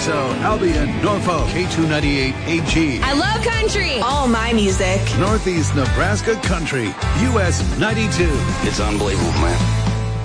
Cicero, Albion, Norfolk, K298 AG. I love country. All my music. Northeast Nebraska Country, US 92. It's unbelievable, man.